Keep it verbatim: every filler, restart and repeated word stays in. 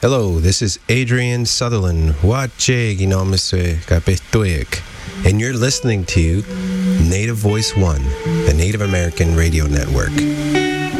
Hello, this is Adrian Sutherland. Wache ginomese kapestuik. And you're listening to Native Voice One, the Native American Radio Network.